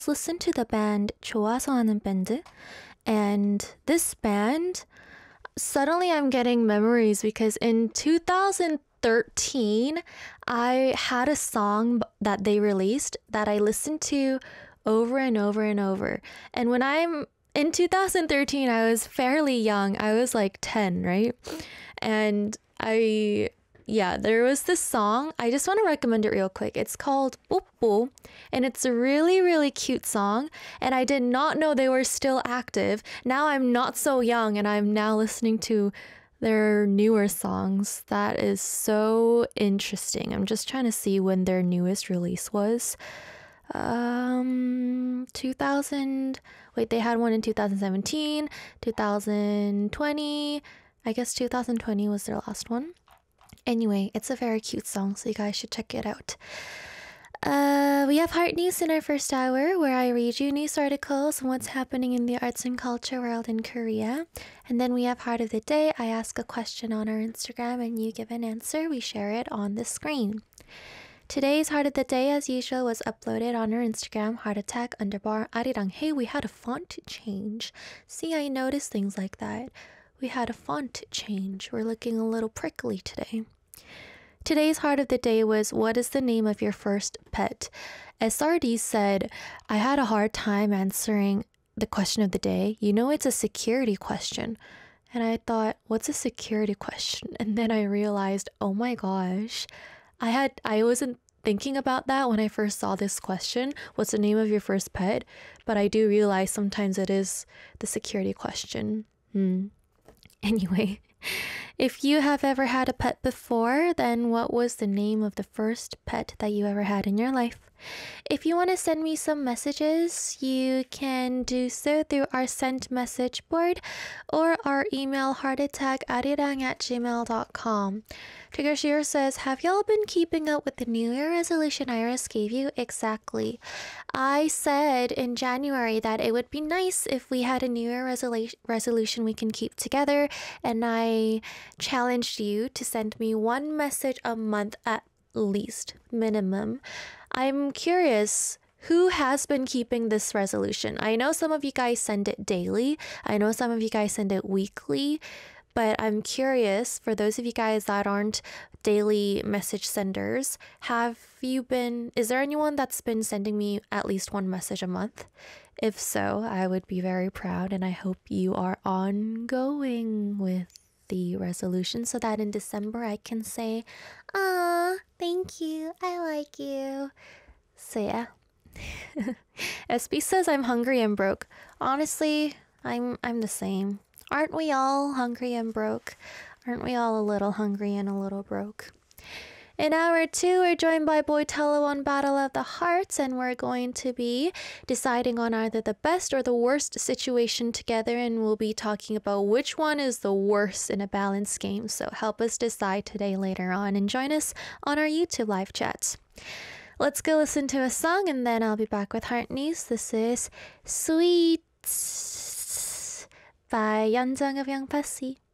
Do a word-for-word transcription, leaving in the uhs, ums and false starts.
listen to the band 좋아서 하는 밴드, and this band, suddenly I'm getting memories because in two thousand thirteen I had a song that they released that I listened to over and over and over. And when I'm in two thousand thirteen, I was fairly young. I was like ten, right? And I yeah, there was this song. I just want to recommend it real quick. It's called 뽀뽀, and it's a really, really cute song. And I did not know they were still active. Now I'm not so young, and I'm now listening to their newer songs. That is so interesting. I'm just trying to see when their newest release was. Um, two thousand. Wait, they had one in two thousand seventeen, two thousand twenty. I guess two thousand twenty was their last one. Anyway, it's a very cute song, so you guys should check it out. Uh, we have Heart News in our first hour, where I read you news articles on what's happening in the arts and culture world in Korea. And then we have Heart of the Day. I ask a question on our Instagram, and you give an answer. We share it on the screen. Today's Heart of the Day, as usual, was uploaded on our Instagram, heart attack underbar arirang. Hey, we had a font change. See, I noticed things like that. We had a font change. We're looking a little prickly today. Today's Heart of the Day was, what is the name of your first pet? S R D said, I had a hard time answering the question of the day. You know, it's a security question. And I thought, what's a security question? And then I realized, oh my gosh, I had, I wasn't thinking about that when I first saw this question. What's the name of your first pet? But I do realize sometimes it is the security question. Hmm. Anyway, if you have ever had a pet before, then what was the name of the first pet that you ever had in your life? If you want to send me some messages, you can do so through our sent message board or our email heartattack@arirang at gmail dot com. Trigger Shear says, have y'all been keeping up with the New Year resolution Iris gave you? Exactly. I said in January that it would be nice if we had a New Year resolu- resolution we can keep together, and I challenged you to send me one message a month at least, minimum. I'm curious, who has been keeping this resolution? I know some of you guys send it daily. I know some of you guys send it weekly. But I'm curious, for those of you guys that aren't daily message senders, have you been, is there anyone that's been sending me at least one message a month? If so, I would be very proud, and I hope you are ongoing with the resolution so that in December I can say, ah, thank you, I like you. So yeah. S B says I'm hungry and broke. Honestly, I'm I'm the same. Aren't we all hungry and broke? Aren't we all a little hungry and a little broke? In hour two, we're joined by Boitello on Battle of the Hearts, and we're going to be deciding on either the best or the worst situation together, and we'll be talking about which one is the worst in a balanced game. So help us decide today later on, and join us on our YouTube live chats. Let's go listen to a song, and then I'll be back with Heart News. This is Sweet by Yeonjung of Young Pussy.